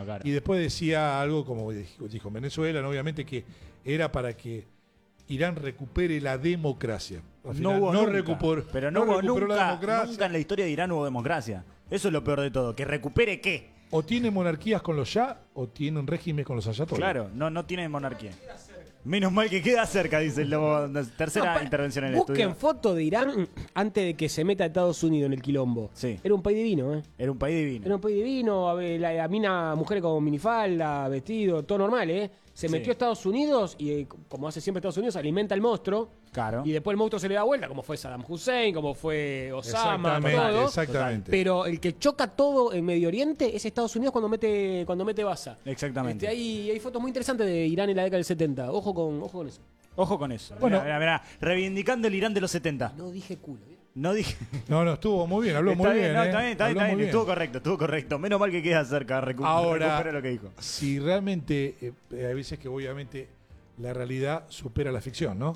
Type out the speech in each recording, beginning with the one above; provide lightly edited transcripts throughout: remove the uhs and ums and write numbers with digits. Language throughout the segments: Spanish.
Claro. Y después decía algo como dijo Venezuela, ¿no? Obviamente que era para que Irán recupere la democracia. Al final, No hubo nunca, recuperó, pero no hubo recuperó la democracia. nunca en la historia de Irán hubo democracia. Eso es lo peor de todo, que recupere qué. O tiene monarquías con los Shah o tiene un régimen con los ayatolás. Claro, no tiene monarquía. Menos mal que queda cerca, dice el Lobo. Tercera intervención en el Busquen estudio. foto de Irán antes de que se meta Estados Unidos en el quilombo. Sí. Era un país divino, ¿eh? Era un país divino. Era un país divino, a ver, la mina, mujeres con minifalda, vestido, todo normal, ¿eh? Se Sí. metió a Estados Unidos y, como hace siempre Estados Unidos, alimenta al monstruo. Claro. Y después el monstruo se le da vuelta, como fue Saddam Hussein, como fue Osama, Exactamente, todo. exactamente. Pero el que choca todo en Medio Oriente es Estados Unidos cuando mete baza. Exactamente. Hay fotos muy interesantes de Irán en la década del 70. Ojo con eso. Ojo con eso. Bueno. Mirá, reivindicando el Irán de los 70. No dije culo. ¿eh? No dije. No, estuvo muy bien, habló Está muy bien. no, ¿eh? está bien, Habló muy bien. Estuvo correcto. Menos mal que queda cerca. Ahora, recupera lo que dijo. si realmente, hay veces que obviamente la realidad supera la ficción, ¿no?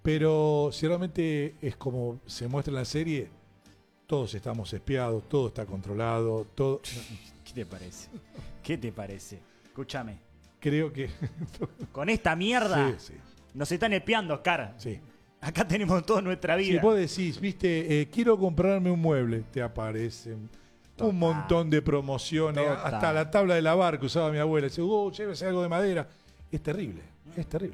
Pero si realmente es como se muestra en la serie, todos estamos espiados, todo está controlado, todo... ¿Qué te parece? ¿Qué te parece? Escúchame. Creo que... Con esta mierda Sí, sí, nos están espiando, Oscar. sí. Acá tenemos toda nuestra vida. Si vos decís, viste, quiero comprarme un mueble, te aparecen Total. un montón de promociones, Total. hasta la tabla de lavar que usaba mi abuela. Dice, llévese algo de madera. Es terrible, es terrible.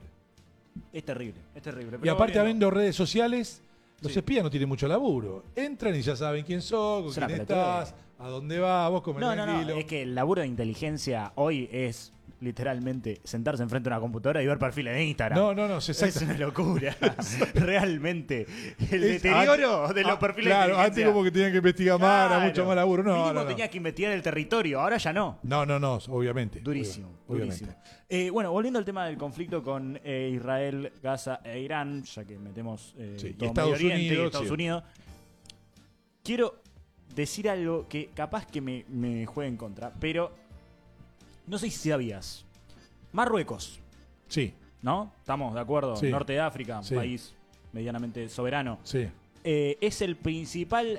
Es terrible. Y Pero aparte, volviendo. habiendo redes sociales, los Sí. espías no tienen mucho laburo. Entran y ya saben quién sos, con Es una quién pelotudez. estás, a dónde vas, vos comés No, tranquilo. es que el laburo de inteligencia hoy es literalmente sentarse enfrente de una computadora y ver perfiles de Instagram. No, Es una locura. Realmente. El deterioro de los perfiles de Claro, inteligencia. antes como que tenían que investigar más, era mucho más laburo. No, Mínimo no, no. tenías que investigar el territorio, ahora ya no. No, obviamente. Durísimo, Obviamente. durísimo. Bueno, volviendo al tema del conflicto con Israel, Gaza e Irán, ya que metemos Sí, y todo Estados Medio Oriente y Unidos, Estados sí. Unidos, quiero decir algo que capaz que me juegue en contra, pero no sé si sabías. Marruecos, Sí, ¿no? ¿Estamos de acuerdo? Sí. Norte de África, Sí. país medianamente soberano. sí. Es el principal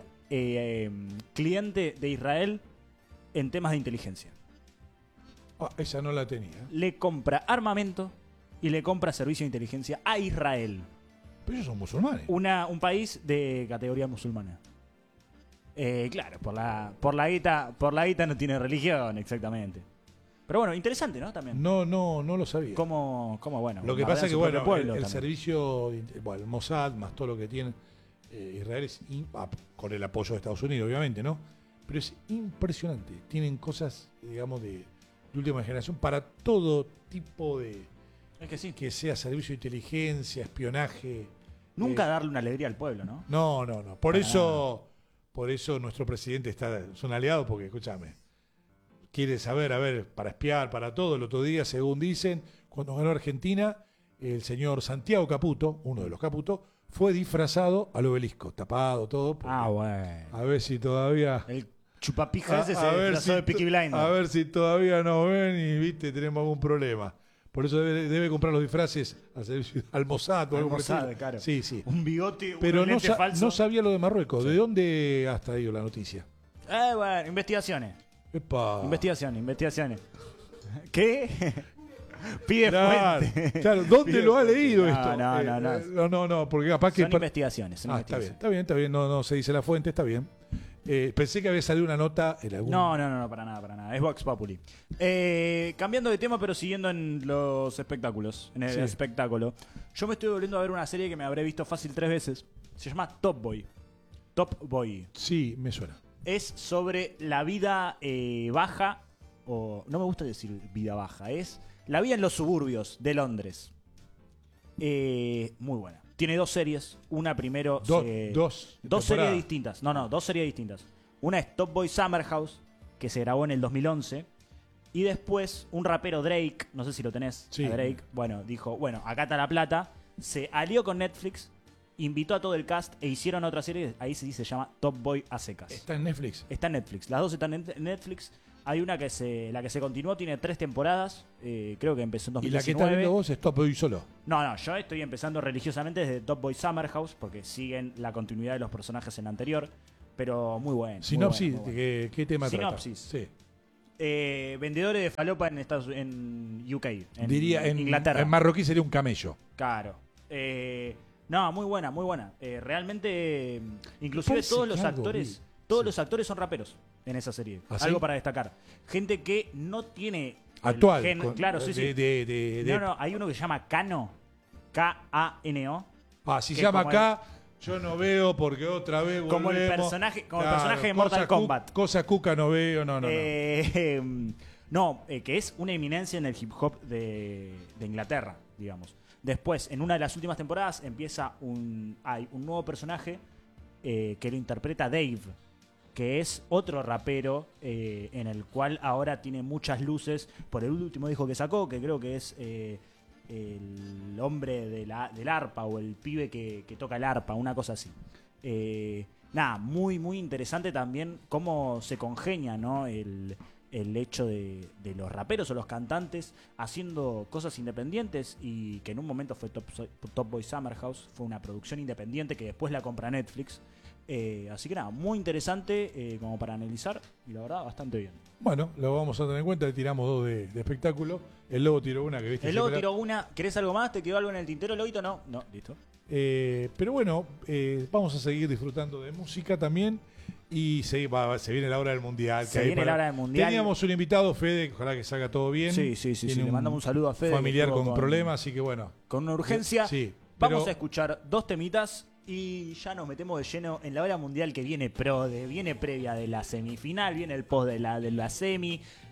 cliente de Israel en temas de inteligencia. Ah, esa no la tenía. Le compra armamento y le compra servicio de inteligencia a Israel. Pero ellos son musulmanes. Un país de categoría musulmana. Claro, por la guita no tiene religión, exactamente. Pero bueno, interesante, ¿no? También. No lo sabía. Cómo bueno. Lo que bombardean pasa es que, su bueno, propio pueblo el también. servicio, bueno, el Mossad, más todo lo que tiene Israel, con el apoyo de Estados Unidos, obviamente, ¿no? Pero es impresionante. Tienen cosas, digamos, de última generación para todo tipo de... Es que sí. Que sea servicio de inteligencia, espionaje. Nunca darle una alegría al pueblo, ¿no? No. Por Para eso nuestro presidente es un aliado, porque, escúchame, quiere saber, a ver, para espiar, para todo. El otro día, según dicen, cuando ganó Argentina, el señor Santiago Caputo, uno de los Caputo, fue disfrazado al obelisco, tapado, todo. porque Bueno. A ver si todavía... El chupapija ese se ver disfrazó de Peaky Blinders. a ver si todavía nos ven y, viste, tenemos algún problema. Por eso debe comprar los disfraces al Mossad o Al algo por el Mossad, estilo. claro. Sí. Un bigote, Pero un lente falso. no sabía lo de Marruecos. ¿De dónde has traído la noticia? Bueno, investigaciones. Epa. Investigaciones. ¿Qué? Pide Claro, fuente. claro. ¿Dónde Pide lo ha fuente. leído No, esto? no. No, porque capaz que... Son investigaciones. Son Está investigaciones. bien. No se dice la fuente, está bien. Pensé que había salido una nota en algún... No, para nada. Es Vox Populi. Cambiando de tema, pero siguiendo en los espectáculos. En el Sí. espectáculo. Yo me estoy volviendo a ver una serie que me habré visto fácil 3 veces. Se llama Top Boy. Top Boy. Sí, me suena. Es sobre la vida baja, o no me gusta decir vida baja, es la vida en los suburbios de Londres. Muy buena. Tiene 2 series. Una primero... Dos Dos temporadas. series distintas. No, 2 series distintas. Una es Top Boy Summer House, que se grabó en el 2011. Y después un rapero Drake, no sé si lo tenés, Sí. a Drake, bueno, dijo, bueno, acá está la plata. Se alió con Netflix, invitó a todo el cast e hicieron otra serie, ahí se llama Top Boy a secas. Está en Netflix. Está en Netflix. Las dos están en Netflix. Hay una la que se continuó, tiene 3 temporadas. Creo que empezó en Y la que 2019. estás viendo vos es Top Boy solo. No, yo estoy empezando religiosamente desde Top Boy Summer House, porque siguen la continuidad de los personajes en la anterior. Pero muy bueno. Sinopsis, muy bueno. ¿qué tema Sinopsis. trata? Sí. vendedores de falopa en UK, Diría, en Inglaterra. En marroquí sería un camello. Claro. No, muy buena, muy buena. Realmente, inclusive Parece todos los que algo actores, vi. todos Sí. los actores son raperos en esa serie. ¿Ah, sí? Algo para destacar. Gente que no tiene el Actual. claro, sí, sí. De- No, hay uno que se llama Kano, K-A-N-O. si que se llama como acá, yo no veo porque otra vez Como el volvemos. personaje de Mortal Kombat. Cosa cuca no veo, no. Que es una eminencia en el hip hop de Inglaterra, digamos. Después, en una de las últimas temporadas, hay un nuevo personaje que lo interpreta Dave, que es otro rapero en el cual ahora tiene muchas luces por el último disco que sacó, que creo que es el hombre del arpa o el pibe que toca el arpa, una cosa así. Muy, muy interesante también cómo se congenia, ¿no? el hecho de los raperos o los cantantes haciendo cosas independientes y que en un momento fue Top Boy Summer House, fue una producción independiente que después la compra Netflix. Así que nada, muy interesante como para analizar y la verdad bastante bien. Bueno, lo vamos a tener en cuenta, le tiramos 2 de espectáculo. El Lobo tiró una que viste. El Lobo tiró una, ¿querés algo más? ¿Te quedó algo en el tintero, Lobito? No, listo. Pero bueno, vamos a seguir disfrutando de música también. Y se viene la hora del Mundial. Se viene la hora del Mundial. Teníamos un invitado, Fede, ojalá que salga todo bien. Sí. Tiene Le mandamos un saludo a Fede. familiar que estuvo con problemas, así que bueno. Con una urgencia. Sí, Vamos pero- a escuchar 2 temitas y ya nos metemos de lleno en la hora mundial que viene viene previa de la semifinal, viene el post de la semi.